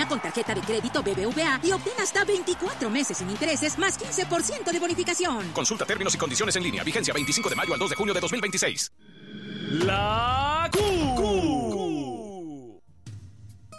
con tarjeta de crédito BBVA y obtén hasta 24 meses sin intereses más 15% de bonificación. Consulta términos y condiciones en línea. Vigencia 25 de mayo al 2 de junio de 2026. La